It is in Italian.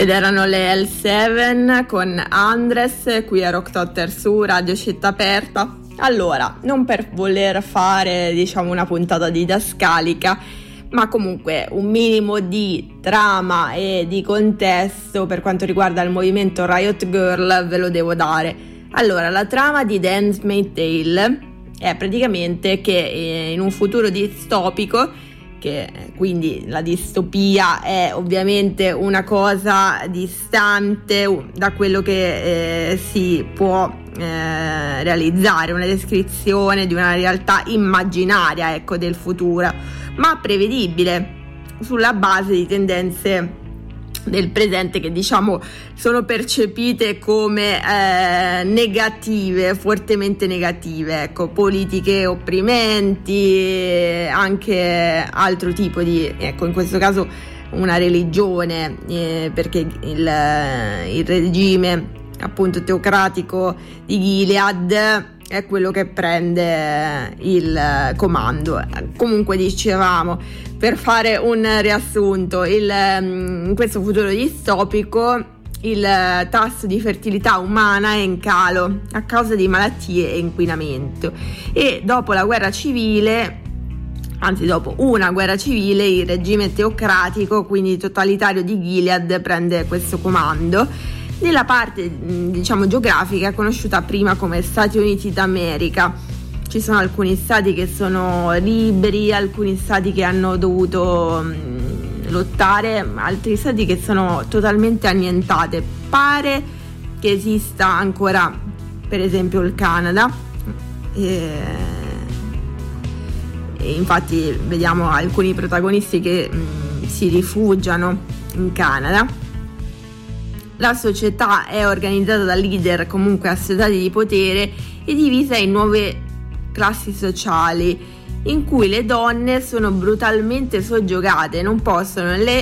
Ed erano le L7 con Andres qui a Rock Totter su Radio Città Aperta. Allora, non per voler fare una puntata didascalica, ma comunque un minimo di trama e di contesto per quanto riguarda il movimento Riot Girl ve lo devo dare. Allora, la trama di The Handmaid's Tale è praticamente che in un futuro distopico, che quindi la distopia è ovviamente una cosa distante da quello che si può realizzare, una descrizione di una realtà immaginaria, del futuro, ma prevedibile sulla base di tendenze del presente che sono percepite come negative, fortemente negative, politiche opprimenti, anche altro tipo di, in questo caso una religione, perché il regime appunto teocratico di Gilead è quello che prende il comando. Comunque dicevamo, per fare un riassunto, in questo futuro distopico il tasso di fertilità umana è in calo a causa di malattie e inquinamento, e dopo una guerra civile, il regime teocratico, quindi totalitario di Gilead, prende questo comando. Nella parte geografica conosciuta prima come Stati Uniti d'America ci sono alcuni stati che sono liberi, alcuni stati che hanno dovuto lottare, altri stati che sono totalmente annientate. Pare che esista ancora per esempio il Canada, e infatti vediamo alcuni protagonisti che si rifugiano in Canada. La società è organizzata da leader comunque assodati di potere e divisa in nuove classi sociali, in cui le donne sono brutalmente soggiogate, non possono